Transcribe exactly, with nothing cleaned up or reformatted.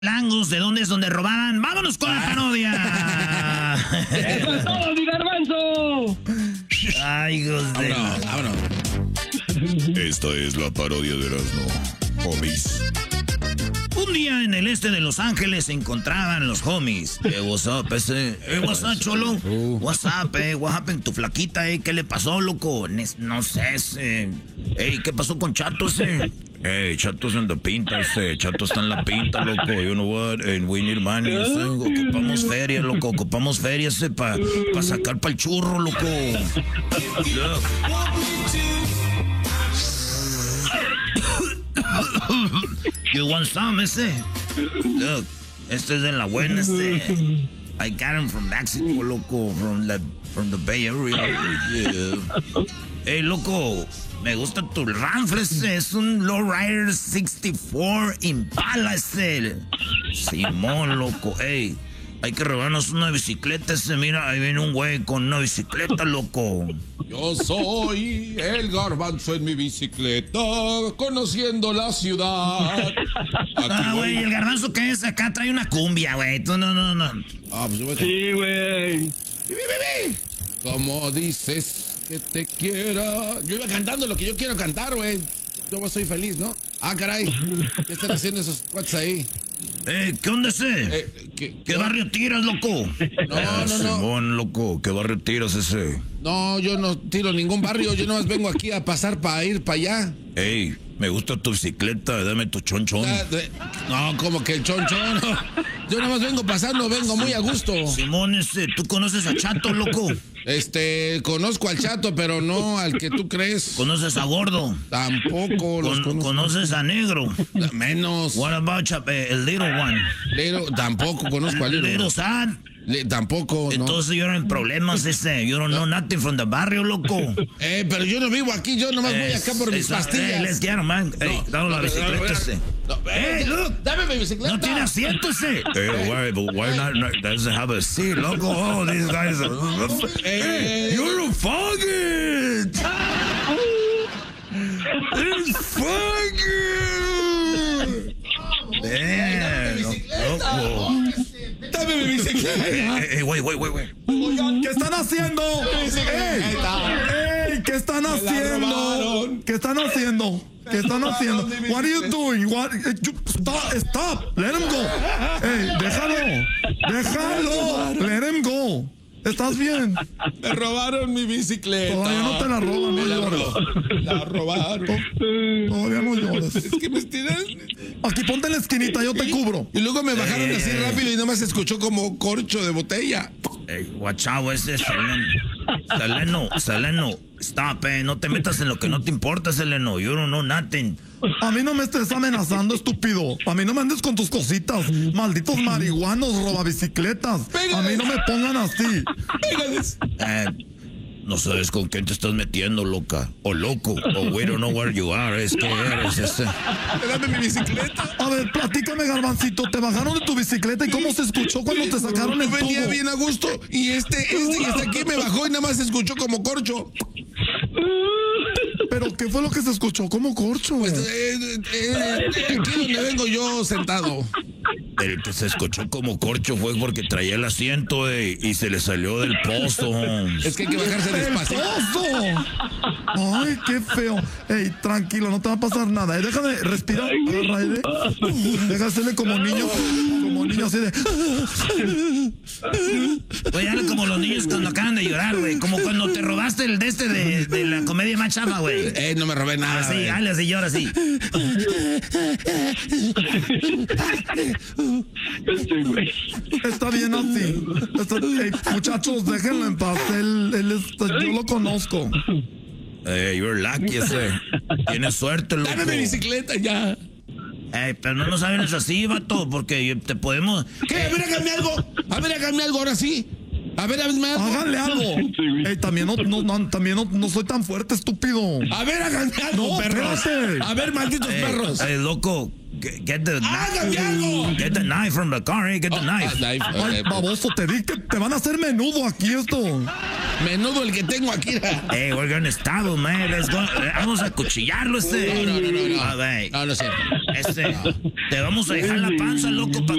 Langos, ¿de dónde es donde robaban? ¡Vámonos con la parodia! ¡Eso es todo, mi garbanzo! Ay, hijos de... Vámonos, vámonos. Esta es la parodia de Erasmo, homies. Un día en el este de Los Ángeles se encontraban los homies. Hey, what's up, ese? Hey, what's up, cholo? What's up, eh? What happened? Tu flaquita, eh? ¿Qué le pasó, loco? No sé, ese... Hey, ¿qué pasó con Chato, ese? Hey, Chato's en la pinta, ese. Chato está en la pinta, loco. You know what? And we need money, ese. Ocupamos feria, loco. Ocupamos feria, ese, para pa sacar para el churro, loco. Look. You want some, ese? Look, este es de la buena, este. I got him from Mexico, loco. From the, from the Bay Area. Yeah. Hey, loco. Me gusta tu Ramfle, ese. Es un Lowrider sesenta y cuatro Impala, ese. Simón, loco. Hey, hay que robarnos una bicicleta, ese. Mira, ahí viene un güey con una bicicleta, loco. Yo soy el garbanzo en mi bicicleta, conociendo la ciudad. Aquí ah, güey, el garbanzo que es acá trae una cumbia, güey. Tú no, no, no. Ah, pues yo voy a... Sí, güey. Como dices que te quiera. Yo iba cantando lo que yo quiero cantar, güey. Yo soy feliz, ¿no? Ah, caray. ¿Qué están haciendo esos cuates ahí? Eh, ¿qué onda ese? Eh, ¿qué, ¿Qué qué barrio tiras, loco? No, no, no. Simón, loco, ¿qué barrio tiras ese? No, yo no tiro ningún barrio. Yo nomás vengo aquí a pasar para ir para allá. Ey, me gusta tu bicicleta, dame tu chonchón. Ah, de... No, como que el chonchón. No. Yo nomás vengo pasando, vengo muy a gusto. Simón, ese, ¿tú conoces a Chato, loco? Este, conozco al Chato, pero no al que tú crees. ¿Conoces a Gordo? Tampoco los Con, conozco. ¿Conoces a Negro? Menos. What about Chap eh, el Little One? Little, tampoco conozco al Little. Little Sad. Le, tampoco, Entonces no. yo no en problemas, ese. Yo no know nothing from the barrio, loco. Eh, pero yo no vivo aquí, yo nomás voy acá por mis esa, pastillas. Hey, let's get him, man. Hey, No, dame no, la bicicleta, no, no, ese. No, Hey, look. Dame mi bicicleta. No tiene asiento, ese. Hey, why, but why not, not, doesn't have a seat, loco? Oh, these guys are... Hey, you're a faggot! It's faggot! Damn, loco. Dame mi bicicleta. Hey, hey, wait, wait, wait, wait. ¿Qué están haciendo? ¡Ey! ¡Ey! ¿Qué están haciendo? ¿Qué están haciendo? ¿Qué están haciendo? What are you doing? What? Stop! Stop! Let him go. ¡Ey! Déjalo. Déjalo. Let him go. ¿Estás bien? Me robaron mi bicicleta. Todavía no te la roban, no llores. La robaron. Todavía no llores. Es que me estiran. Aquí ponte en la esquinita, yo te cubro. Y luego me bajaron Eh. así rápido y nomás se escuchó como corcho de botella. Hey, watch out, ese Seleno. Seleno, Seleno. Stop, eh. No te metas en lo que no te importa, Seleno. You don't know nothing. A mí no me estés amenazando, estúpido. A mí no me andes con tus cositas. Malditos marihuanos, robabicicletas. A mí no me pongan así. Pégales. Eh, no sabes con quién te estás metiendo, loca. O loco. O we don't know where you are. Es que eres ese. Dame mi bicicleta. A ver, platícame, garbancito. ¿Te bajaron de tu bicicleta y cómo se escuchó cuando te sacaron el Yo venía tubo? bien a gusto y este, este y hasta aquí me bajó y nada más se escuchó como corcho. ¿Pero qué fue lo que se escuchó? ¿Cómo corcho? Pues eh, eh, eh, aquí donde vengo yo sentado. El que se escuchó como corcho fue porque traía el asiento, eh, y se le salió del pozo. Es que hay que bajarse despacito. ¡Esposo! ¡Ay, qué feo! Ey, tranquilo, no te va a pasar nada. Eh, déjame respirar. Agarra aire. Déjasele como niño. Como niño así de... Güey, hazle como los niños cuando acaban de llorar, güey. Como cuando te robaste el de este de, de la comedia más chafa, güey. Eh, no me robé nada. Así, güey. hazle así, llora así. Este güey. Está bien así. Está- ey, muchachos, déjenlo en paz. Él, él es- yo lo conozco. Eh, you're lucky, ese. Tienes suerte, loco. Dame mi bicicleta ya. Ey, pero no nos hables así, vato, porque te podemos... ¿Qué? A ver, hágame algo. A ver, hágame algo ahora sí. A ver, hágame algo. Háganle algo. Ey, también no, no, no, también no, no soy tan fuerte, estúpido. A ver, háganme algo, No, perros. espérate. A ver, malditos Ey, perros. ey, loco, get, get the... ¡Hágame algo! Get the knife from the car, eh, get the Ah, knife. knife, Ay, ok. baboso, te di que te van a hacer menudo aquí esto. Menudo el que tengo aquí. Hey, we're gonna stab him, man. Let's go. Vamos a cuchillarlo, este. No, no, no, no. A ver. No, no es cierto. Este, te vamos a dejar la panza, loco, para